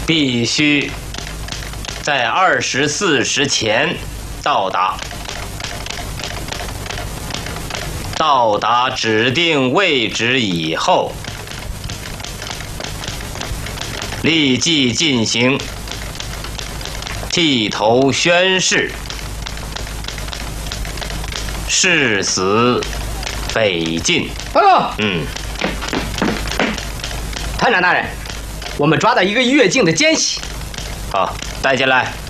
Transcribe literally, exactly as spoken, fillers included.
必须在二十四时前到达。到达指定位置以后，立即进行剃头宣誓，誓死北进。 哦， 嗯， 团长大人，我们抓到一个越境的奸细。 好，带进来。